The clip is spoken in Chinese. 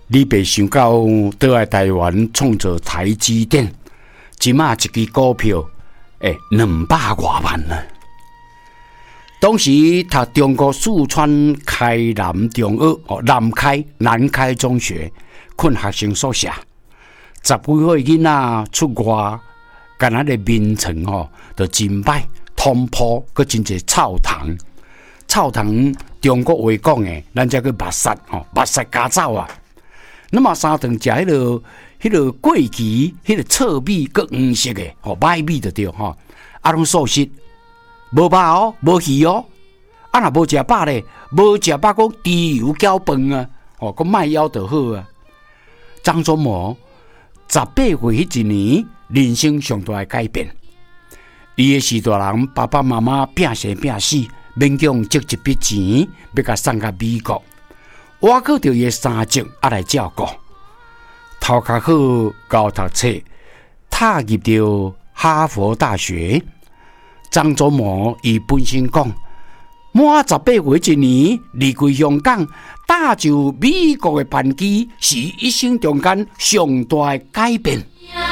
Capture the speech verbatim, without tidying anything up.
你别想到倒来台湾创造台积电，即马一支股票，诶、欸，两百外万呢。当时读中国四川开南中学哦，南开南开中学困学生宿舍，十几岁囡仔出外，干那个眠床吼，就真歹，通铺佮真侪臭虫，臭虫中国话讲诶，咱才叫目屎吼，目屎加走啊。那么三顿食迄落、迄落过期、迄个臭米佮黄色诶，吼歹米就对吼，啊拢素食。无肉哦，无鱼哦，啊若无食饱咧，无食饱讲猪油搅饭啊，哦，讲卖枵就好啊。张忠谋十八岁迄一年，人生上大诶改变。伊诶四大人爸爸妈妈拼生拼死，勉强积一笔钱，要甲送到美国，我靠着伊诶三叔啊来照顾。头壳好，高读册，踏入着哈佛大学。张忠谋伊本身讲，满十八岁一年离开香港，搭就美国的班机，是一生中间上大的改变。